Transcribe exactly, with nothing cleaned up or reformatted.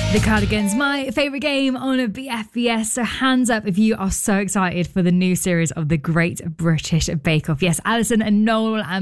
The Cardigans, my favourite game on a B F B S. So hands up if you are so excited for the new series of the Great British Bake Off. Yes, Alison and Noel and